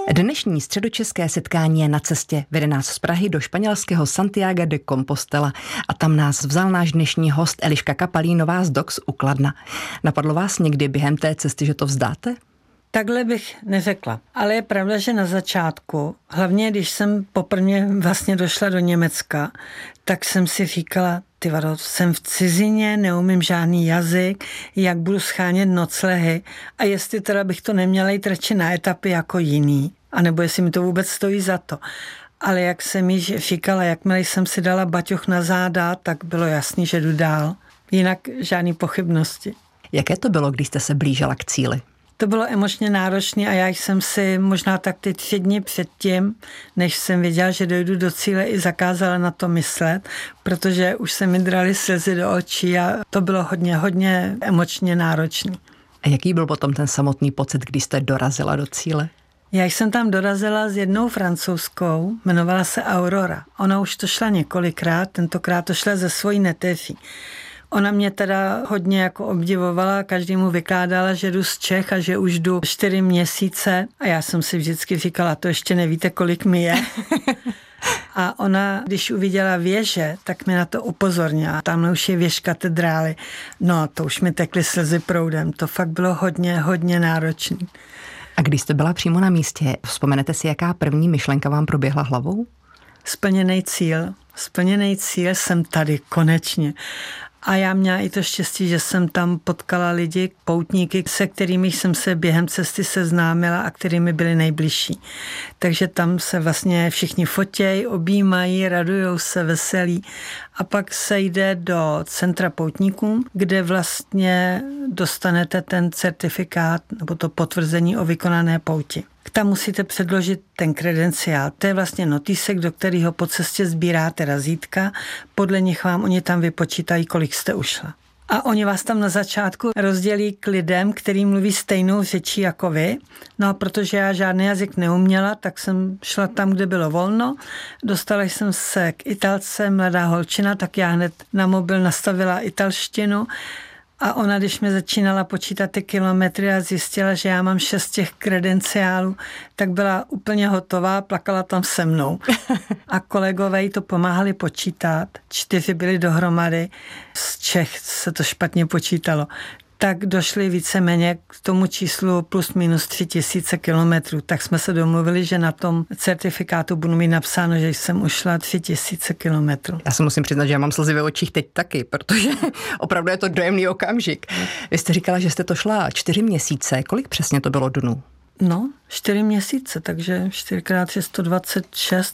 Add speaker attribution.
Speaker 1: Dnešní středočeské setkání je na cestě. Vede nás z Prahy do španělského Santiago de Compostela a tam nás vzal náš dnešní host Eliška Kapalínová z DOX u Kladna. Napadlo vás někdy během té cesty, že to vzdáte?
Speaker 2: Takhle bych neřekla, ale je pravda, že na začátku, hlavně když jsem poprvé vlastně došla do Německa, tak jsem si říkala, ty vado, jsem v cizině, neumím žádný jazyk, jak budu schánět noclehy a jestli teda bych to neměla jít radši na etapy jako jiný, anebo jestli mi to vůbec stojí za to. Ale jak jsem již říkala, jakmile jsem si dala baťoch na záda, tak bylo jasný, že jdu dál. Jinak žádný pochybnosti.
Speaker 1: Jaké to bylo, když jste se blížila k cíli?
Speaker 2: To bylo emočně náročné a já jsem si možná tak ty 3 dny předtím, než jsem věděla, že dojdu do cíle, i zakázala na to myslet, protože už se mi draly slzy do očí a to bylo hodně emočně náročné.
Speaker 1: A jaký byl potom ten samotný pocit, když jste dorazila do cíle?
Speaker 2: Já jsem tam dorazila s jednou francouzskou, jmenovala se Aurora. Ona už to šla několikrát, tentokrát to šla ze svojí neteří. Ona mě teda hodně jako obdivovala, každému vykládala, že jdu z Čech a že už jdu 4 měsíce a já jsem si vždycky říkala, to ještě nevíte, kolik mi je. A ona, když uviděla věže, tak mi na to upozornila. Tamhle už je věž katedrály. No, to už mi tekly slzy proudem. To fakt bylo hodně náročné.
Speaker 1: A když jste byla přímo na místě, vzpomenete si, jaká první myšlenka vám proběhla hlavou?
Speaker 2: Splněný cíl, jsem tady, konečně. A já měla i to štěstí, že jsem tam potkala lidi, poutníky, se kterými jsem se během cesty seznámila a kterými byli nejbližší. Takže tam se vlastně všichni fotějí, objímají, radujou se, veselí. A pak se jde do centra poutníků, kde vlastně dostanete ten certifikát nebo to potvrzení o vykonané pouti. Tam musíte předložit ten kredenciál. To je vlastně notýsek, do kterého po cestě sbíráte razítka. Podle nich vám oni tam vypočítají, kolik jste ušla. A oni vás tam na začátku rozdělí k lidem, který mluví stejnou řečí jako vy. No a protože já žádný jazyk neuměla, tak jsem šla tam, kde bylo volno. Dostala jsem se k Italce, mladá holčina, tak já hned na mobil nastavila italštinu. A ona, když mi začínala počítat ty kilometry a zjistila, že já mám 6 těch kredenciálů, tak byla úplně hotová, plakala tam se mnou. A kolegové jí to pomáhali počítat, 4 byli dohromady, z Čech se to špatně počítalo. Tak došli víceméně k tomu číslu plus minus 3000 kilometrů. Tak jsme se domluvili, že na tom certifikátu budu mít napsáno, že jsem ušla 3000 kilometrů.
Speaker 1: Já se musím přiznat, že já mám slzy ve očích teď taky, protože opravdu je to dojemný okamžik. Vy jste říkala, že jste to šla 4 měsíce. Kolik přesně to bylo dnů?
Speaker 2: No, 4 měsíce, takže 4x 126,